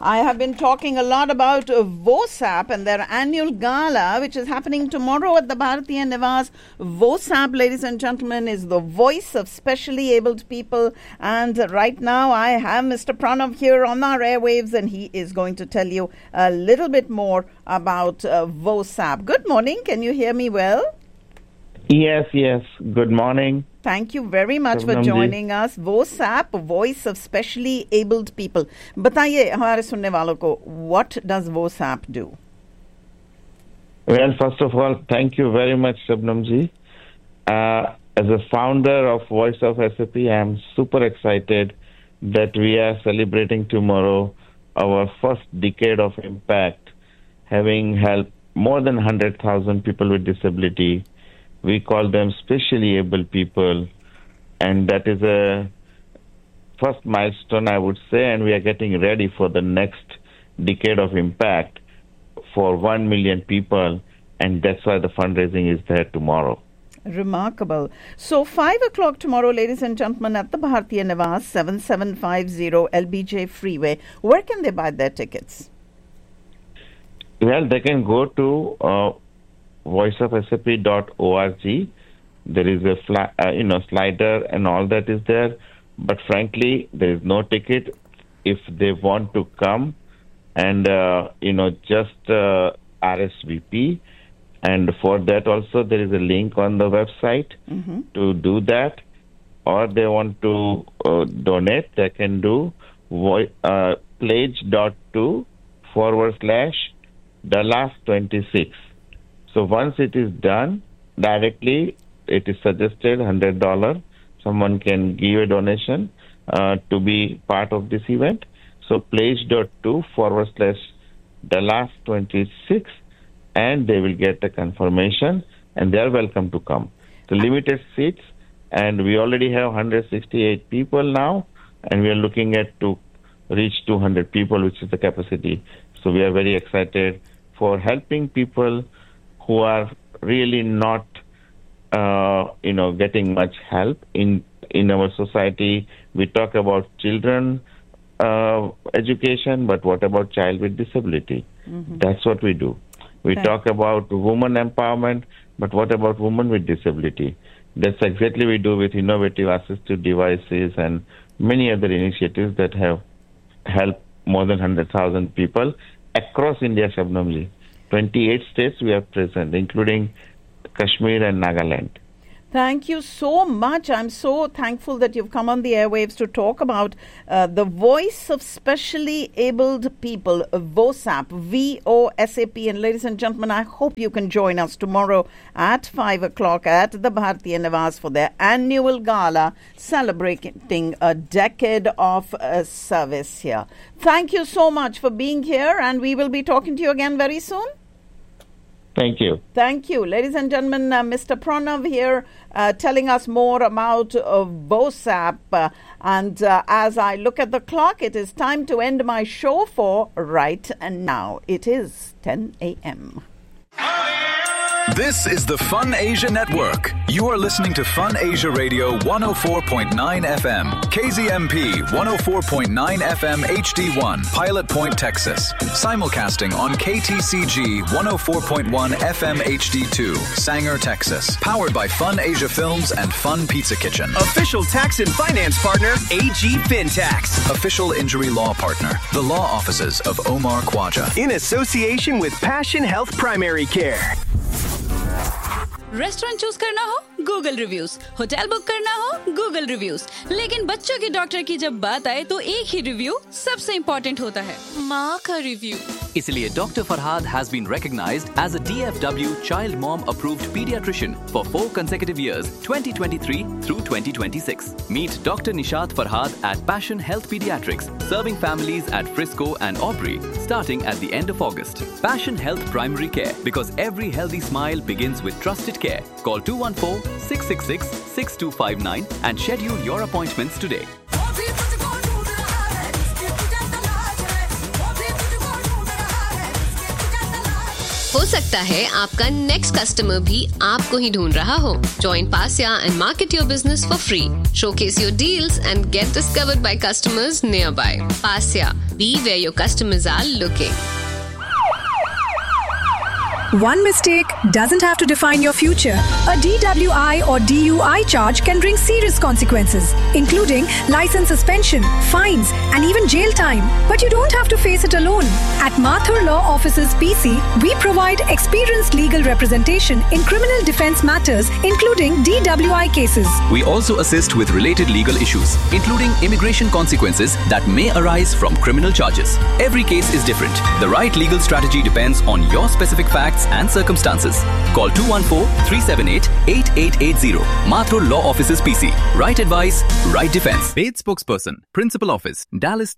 I have been talking a lot about VOSAP and their annual gala, which is happening tomorrow at the Bharatiya Niwas. VOSAP, ladies and gentlemen, is the voice of specially abled people. And right now I have Mr. Pranav here on our airwaves, and he is going to tell you a little bit more about VOSAP. Good morning. Can you hear me well? Yes. Good morning. Thank you very much for joining us. VOSAP, Voice of Specially Abled People. बताइए हमारे सुनने वालों को, what does VOSAP do? Well, first of all, thank you very much, Shabnam ji. As a founder of Voice of SAP, I am super excited that we are celebrating tomorrow our first decade of impact, having helped more than 100,000 people with disability. We call them specially able people, and that is a first milestone, I would say, and we are getting ready for the next decade of impact for 1 million people, and that's why the fundraising is there tomorrow. Remarkable. So 5 o'clock tomorrow, ladies and gentlemen, at the Bharatiya Niwas, 7750 LBJ Freeway. Where can they buy their tickets? Well, they can go to voiceofsap.org. There is a slider and all that is there, but frankly there is no ticket. If they want to come and just RSVP, and for that also there is a link on the website to do that, or they want to donate, they can do pledge.to/Dallas26. So once it is done, directly it is suggested $100. Someone can give a donation to be part of this event. So pledge.to/Dallas26, and they will get a confirmation, and they are welcome to come. The limited seats, and we already have 168 people now, and we are looking at to reach 200 people, which is the capacity. So we are very excited for helping people who are really not, getting much help in our society. We talk about children education, but what about child with disability? That's what we do. We talk about women empowerment, but what about women with disability? That's exactly we do with innovative assistive devices and many other initiatives that have helped more than 100,000 people across India, Shabnamji. 28 states we are present, including Kashmir and Nagaland. Thank you so much. I'm so thankful that you've come on the airwaves to talk about the voice of specially abled people, VOSAP, VOSAP. And ladies and gentlemen, I hope you can join us tomorrow at 5 o'clock at the Bharatiya Niwas for their annual gala celebrating a decade of service here. Thank you so much for being here, and we will be talking to you again very soon. Thank you. Thank you. Ladies and gentlemen, Mr. Pranav here telling us more about VOSAP. And as I look at the clock, it is time to end my show for right now. It is 10 a.m. This is the Fun Asia Network. You are listening to Fun Asia Radio 104.9 FM, KZMP 104.9 FM HD1, Pilot Point, Texas. Simulcasting on KTCG 104.1 FM HD2, Sanger, Texas. Powered by Fun Asia Films and Fun Pizza Kitchen. Official tax and finance partner, AG FinTax. Official injury law partner, the law offices of Omar Khwaja. In association with Passion Health Primary Care. Restaurant choose करना हो Google reviews, hotel book करना हो Google reviews, लेकिन बच्चों के doctor की जब बात आए तो एक ही रिव्यू सबसे इम्पोर्टेंट होता है, माँ का रिव्यू। इसलिए Dr. Farhad has been recognized as a DFW Child Mom Approved Pediatrician for 4 consecutive years, 2023 through 2026. Meet Dr. Nishat Farhad at Passion Health Pediatrics, serving families at Frisco and Aubrey, starting at the end of August. Passion Health Primary Care, because every healthy smile begins with trusted care. Call 214-666-6259 and schedule your appointments today. हो सकता है आपका next customer भी आपको ही ढूंढ रहा हो. Join Pasya and market your business for free. Showcase your deals and get discovered by customers nearby. Pasya, be where your customers are looking. One mistake doesn't have to define your future. A DWI or DUI charge can bring serious consequences, including license suspension, fines, and even jail time. But you don't have to face it alone. At Mathur Law Offices PC, we provide experienced legal representation in criminal defense matters, including DWI cases. We also assist with related legal issues, including immigration consequences that may arise from criminal charges. Every case is different. The right legal strategy depends on your specific facts and circumstances. Call 214-378-8880. Mathur Law Offices PC. Right advice, right defense. Paid spokesperson, Principal Office, Dallas,